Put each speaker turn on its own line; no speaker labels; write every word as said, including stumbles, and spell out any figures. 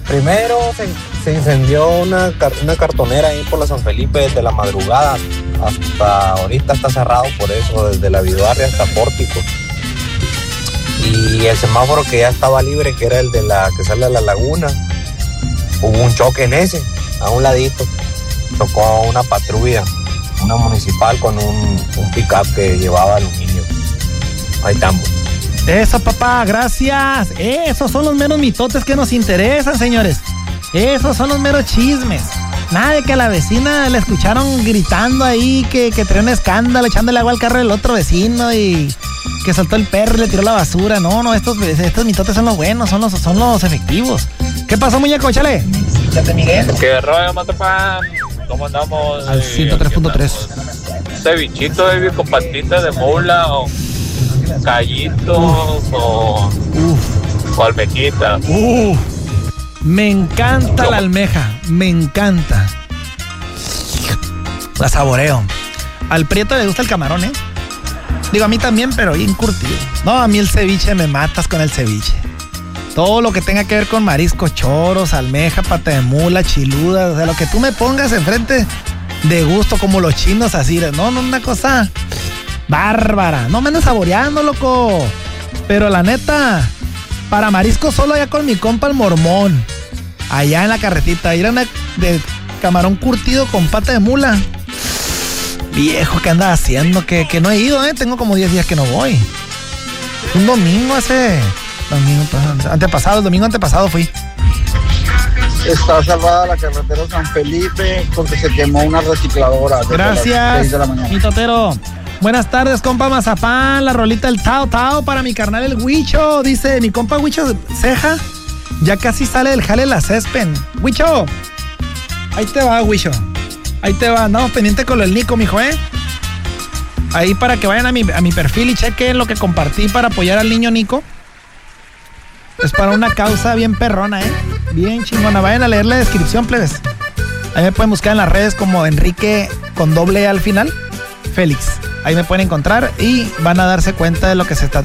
Primero se, se incendió una, una cartonera ahí por la San Felipe desde la madrugada hasta ahorita está cerrado por eso, desde la Viduarria hasta Pórtico. Y el semáforo que ya estaba libre, que era el de la que sale a la laguna, hubo un choque en ese, a un ladito. Tocó una patrulla, una municipal con un, un pick-up que llevaba aluminio. Ahí estamos.
Eso, papá, gracias. Esos son los meros mitotes que nos interesan, señores. Esos son los meros chismes. Nada de que a la vecina le escucharon gritando ahí que, que traía un escándalo, echándole agua al carro del otro vecino y que soltó el perro y le tiró la basura. No, no, estos, estos mitotes son los buenos, son los, son los efectivos. ¿Qué pasó, muñeco? Échale.
¿Qué rollo, Matapán? ¿Cómo andamos?
Al ciento tres punto tres.
Cevichito, baby, con patitas de mula o callitos o, o almejita.
Uf. Me encanta ¿Cómo? La almeja, me encanta. La saboreo. Al Prieto le gusta el camarón, ¿eh? Digo, a mí también, pero bien curtido. No, a mí el ceviche, me matas con el ceviche. Todo lo que tenga que ver con mariscos, choros, almeja, pata de mula, chiludas, o sea, lo que tú me pongas enfrente de gusto, como los chinos así. No, no, una cosa bárbara. No me andes saboreando, loco. Pero la neta, para mariscos solo allá con mi compa el Mormón. Allá en la carretita, ir a una de camarón curtido con pata de mula. Viejo, ¿qué andas haciendo? Que, que no he ido, ¿eh? Tengo como diez días que no voy. Un domingo hace... Domingo, antepasado, el domingo antepasado fui.
Está salvada la carretera San Felipe porque se quemó una recicladora.
Gracias, mi totero. Buenas tardes, compa Mazapán. La rolita del Tao Tao para mi carnal el Huicho. Dice mi compa Huicho Ceja. Ya casi sale del jale la Cespen. Huicho, ahí te va, Huicho. Ahí te va. Andamos pendiente con el Nico, mijo, ¿eh? Ahí para que vayan a mi, a mi perfil y chequen lo que compartí para apoyar al niño Nico. Es para una causa bien perrona, ¿eh? Bien chingona. Vayan a leer la descripción, plebes. Ahí me pueden buscar en las redes como Enrique con doble E al final. Félix. Ahí me pueden encontrar y van a darse cuenta de lo que se está tratando.